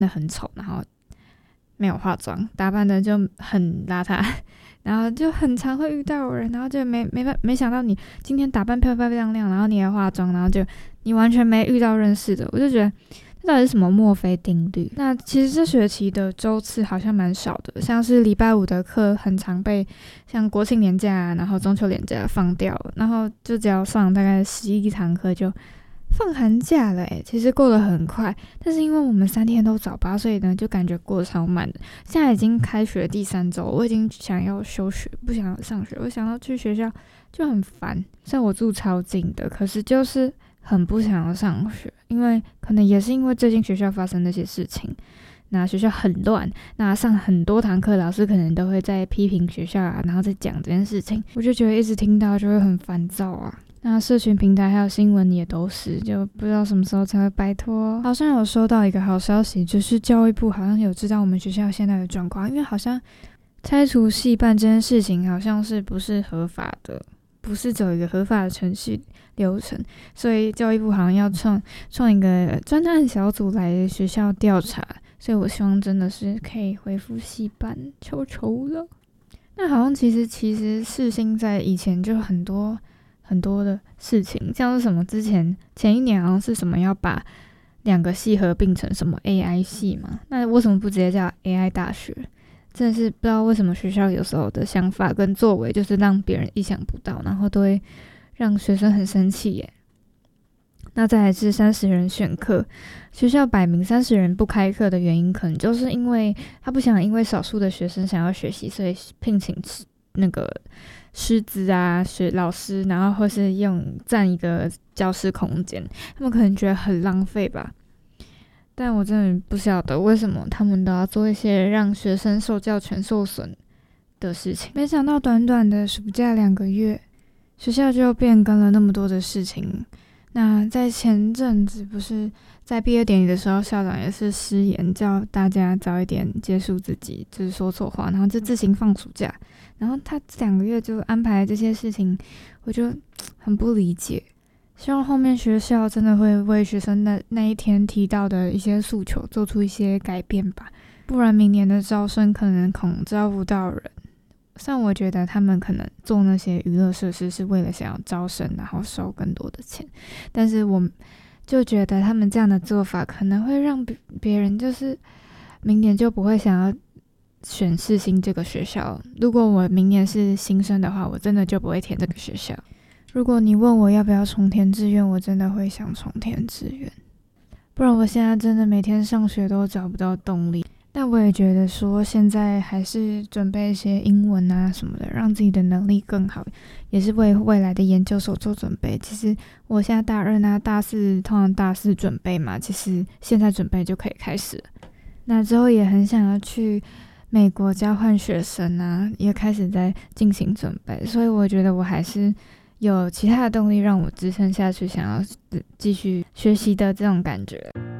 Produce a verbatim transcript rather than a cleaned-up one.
那很丑，然后没有化妆，打扮的就很邋遢，然后就很常会遇到人，然后就没没没想到你今天打扮漂漂亮亮，然后你还化妆，然后就你完全没遇到认识的，我就觉得这到底是什么墨菲定律？那其实这学期的周次好像蛮少的，像是礼拜五的课很常被像国庆连假啊，然后中秋连假放掉了，然后就只要上大概十一堂课就放寒假了诶，其实过得很快，但是因为我们三天都早八，所以呢就感觉过得超慢的。现在已经开学第三周，我已经想要休学，不想要上学，我想要去学校就很烦。虽然我住超近的，可是就是很不想要上学，因为可能也是因为最近学校发生那些事情，那学校很乱，那上很多堂课，老师可能都会在批评学校啊，然后再讲这件事情，我就觉得一直听到就会很烦躁啊。那社群平台还有新闻也都是，就不知道什么时候才会摆脱。好像有收到一个好消息，就是教育部好像有知道我们学校现在的状况，因为好像拆除系办这件事情好像是不是合法的，不是走一个合法的程序流程，所以教育部好像要创创一个专案小组来学校调查，所以我希望真的是可以恢复系办，求求了。那好像其实其实世新在以前就很多很多的事情，像是什么之前前一年好像是什么要把两个系合并成什么 A I 系嘛，那为什么不直接叫 A I 大学？真的是不知道为什么学校有时候的想法跟作为就是让别人意想不到，然后都会让学生很生气耶。那再来是三十人选课，学校摆明三十人不开课的原因，可能就是因为他不想因为少数的学生想要学习，所以聘请那个师资啊，学老师，然后或是用占一个教室空间，他们可能觉得很浪费吧。但我真的不晓得为什么他们都要做一些让学生受教权受损的事情。没想到短短的暑假两个月，学校就变更了那么多的事情。那在前阵子不是在毕业典礼的时候，校长也是失言叫大家早一点结束自己，就是说错话，然后就自行放暑假。然后他这两个月就安排这些事情，我就很不理解。希望后面学校真的会为学生的那一天提到的一些诉求做出一些改变吧，不然明年的招生可能恐招不到人。虽然我觉得他们可能做那些娱乐设施是为了想要招生，然后收更多的钱，但是我就觉得他们这样的做法可能会让别人就是明年就不会想要选世新这个学校。如果我明年是新生的话，我真的就不会填这个学校。如果你问我要不要重填志愿，我真的会想重填志愿，不然我现在真的每天上学都找不到动力。但我也觉得说现在还是准备一些英文啊什么的，让自己的能力更好，也是为未来的研究所做准备。其实我现在大二啊大四通常大四准备嘛，其实现在准备就可以开始了。那之后也很想要去美国交换学生啊，也开始在进行准备，所以我觉得我还是有其他的动力让我支撑下去想要继续学习的这种感觉。